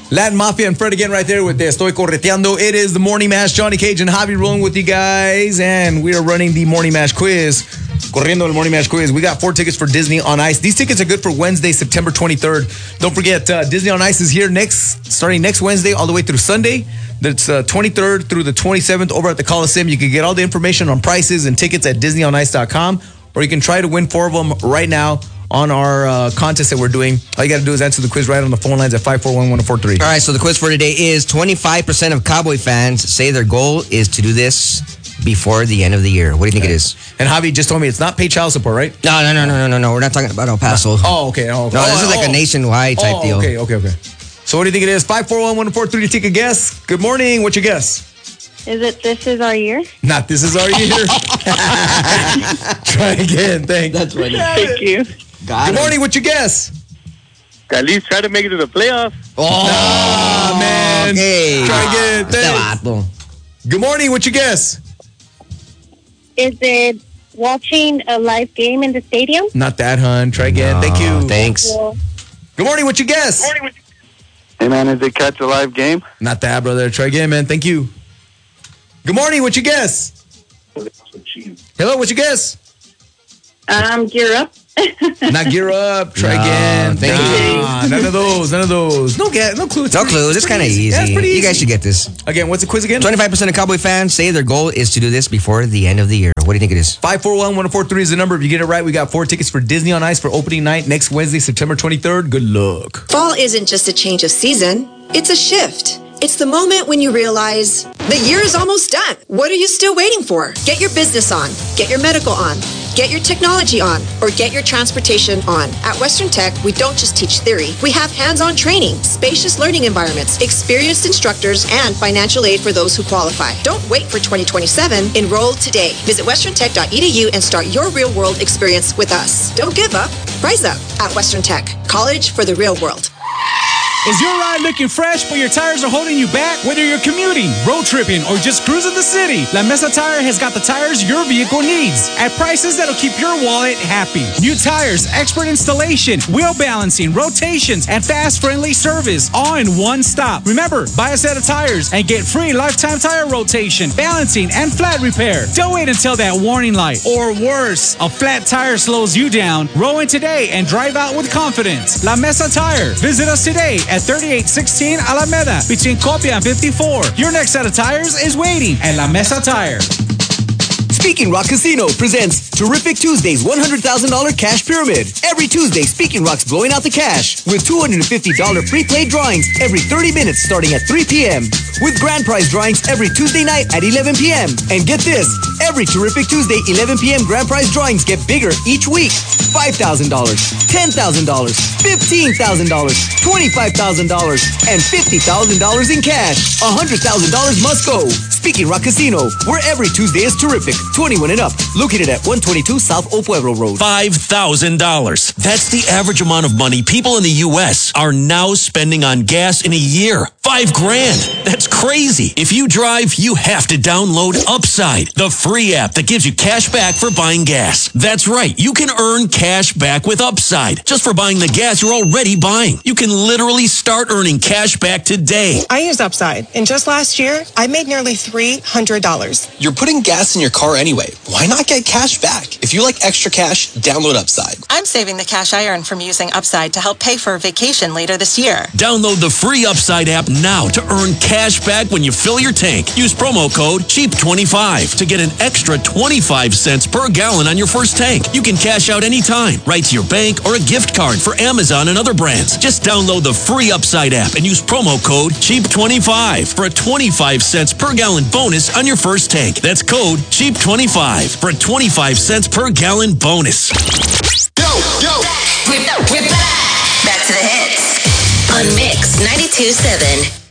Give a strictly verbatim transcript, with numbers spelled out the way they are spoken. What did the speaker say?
Latin Mafia and Fred again right there with the Estoy Correteando. It is the Morning Mash. Johnny Cage and Javi rolling with you guys. And we are running the Morning Mash quiz. Corriendo el Morning Mash quiz. We got four tickets for Disney on Ice. These tickets are good for Wednesday, September twenty-third. Don't forget, uh, Disney on Ice is here next, starting next Wednesday all the way through Sunday. That's uh, twenty-third through the twenty-seventh over at the Coliseum. You can get all the information on prices and tickets at disney on ice dot com, or you can try to win four of them right now on our uh, contest that we're doing. All you got to do is answer the quiz right on the phone lines at five four one, one oh four three. All right, so the quiz for today is twenty-five percent of Cowboy fans say their goal is to do this before the end of the year. What do you think okay. it is? And Javi just told me it's not pay child support, right? No, no, no, no, no, no, no. We're not talking about El Paso. No. Oh, okay. Oh, okay. No, oh, this is like oh, a nationwide type oh, deal. Okay, okay, okay. So what do you think it is? five four one, one oh four three to take a guess. Good morning. What's your guess? Is it This Is Our Year? Not This Is Our Year. Try again. Thanks. That's funny. Thank you. Got Good it. morning. What's your guess? At least try to make it to the playoffs. Oh, nah, man. Okay. Try again. Thanks. Good morning. What's your guess? Is it watching a live game in the stadium? Not that, hun. Try again. No, Thank you. Thanks. Good morning. What's your guess? Good morning. Hey, man, is it catch a live game? Not that, brother. Try again, man. Thank you. Good morning. What's your guess? Hello. What's your guess? Um, Gear Up. Not Gear Up. Try No, again. thank nah, you. None of those. None of those. No, get, no clues. No clues. It's kind of easy. Yeah, it's pretty easy. You guys should get this. Again, what's the quiz again? twenty-five percent of Cowboy fans say their goal is to do this before the end of the year. What do you think it is? five four one, one oh four three is the number. If you get it right, we got four tickets for Disney on Ice for opening night next Wednesday, September twenty-third. Good luck. Fall isn't just a change of season. It's a shift. It's the moment when you realize the year is almost done. What are you still waiting for? Get your business on. Get your medical on. Get your technology on, or get your transportation on. At Western Tech, we don't just teach theory. We have hands-on training, spacious learning environments, experienced instructors, and financial aid for those who qualify. Don't wait for twenty twenty-seven. Enroll today. Visit western tech dot e d u and start your real-world experience with us. Don't give up. Rise up at Western Tech. College for the real world. Is your ride looking fresh, but your tires are holding you back? Whether you're commuting, road tripping, or just cruising the city, La Mesa Tire has got the tires your vehicle needs at prices that'll keep your wallet happy. New tires, expert installation, wheel balancing, rotations, and fast, friendly service, all in one stop. Remember, buy a set of tires and get free lifetime tire rotation, balancing, and flat repair. Don't wait until that warning light, or worse, a flat tire slows you down. Roll in today and drive out with confidence. La Mesa Tire. Visit us today at thirty-eight sixteen Alameda between Copia and fifty-four. Your next set of tires is waiting at La Mesa Tire. Speaking Rock Casino presents Terrific Tuesday's one hundred thousand dollars Cash Pyramid. Every Tuesday, Speaking Rock's blowing out the cash with two hundred fifty dollars free play drawings every thirty minutes starting at three p.m. with grand prize drawings every Tuesday night at eleven p.m. And get this, every Terrific Tuesday eleven p.m. grand prize drawings get bigger each week. five thousand dollars, ten thousand dollars, fifteen thousand dollars, twenty-five thousand dollars, and fifty thousand dollars in cash. one hundred thousand dollars must go. Speaking Rock Casino, where every Tuesday is terrific. twenty-one and up. Located at one twenty-two South Old Pueblo Road. five thousand dollars. That's the average amount of money people in the U S are now spending on gas in a year. Five grand. That's crazy. If you drive, you have to download Upside, the free app that gives you cash back for buying gas. That's right. You can earn cash back with Upside just for buying the gas you're already buying. You can literally start earning cash back today. I use Upside, and just last year, I made nearly three hundred dollars. You're putting gas in your car anyway. Why not get cash back? If you like extra cash, download Upside. I'm saving the cash I earn from using Upside to help pay for a vacation later this year. Download the free Upside app now to earn cash back when you fill your tank. Use promo code cheap twenty-five to get an extra twenty-five cents per gallon on your first tank. You can cash out anytime, right to your bank or a gift card for Amazon and other brands. Just download the free Upside app and use promo code cheap twenty-five for a twenty-five cents per gallon bonus on your first tank. That's code cheap twenty-five for a twenty-five cents per gallon bonus. Yo, yo. We're, we're back. Back to the hits on Mix ninety-two point seven.